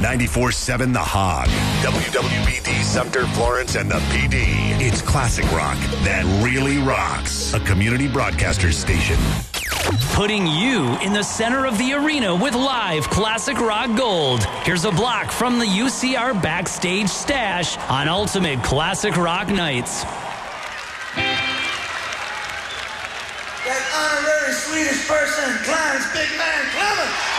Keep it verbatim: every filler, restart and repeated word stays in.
ninety-four seven The Hog, W W B D Sumter, Florence, and the P D. It's classic rock that really rocks. A community broadcaster station. Putting you in the center of the arena with live classic rock gold. Here's a block from the U C R Backstage Stash on Ultimate Classic Rock Nights. That honorary Swedish person, Klein's big man, Clement.